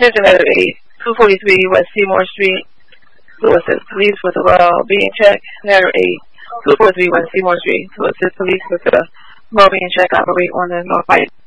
Attention letter 8, 243 West Seymour Street. To assist police with the well-being check. Letter 8, 243 West Seymour Street. To assist police with the well-being check. Operate on the North White